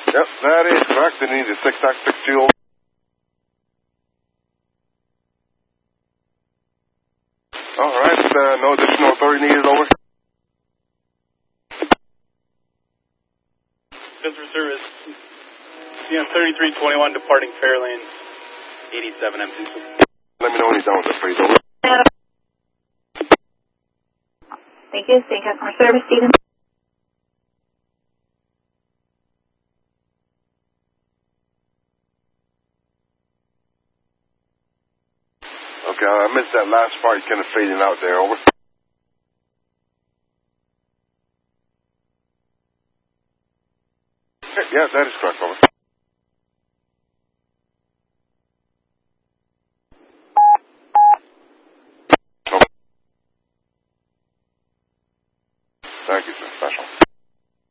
Yep, that is correct. They need a 6X6G over. All right, no additional authority needed over. Customer service. CM 3321 departing Fairlane 87 M2. Let me know when he's done with this, please. Over. Thank you. State customer service, Stephen. Okay, I missed that last part. Kind of fading out there. Over. Yeah, that is correct. Over.